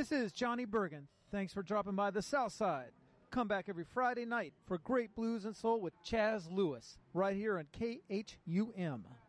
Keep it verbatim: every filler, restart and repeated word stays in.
This is Johnny Bergen. Thanks for dropping by the South Side. Come back every Friday night for great blues and soul with Chaz Lewis, right here on K H U M.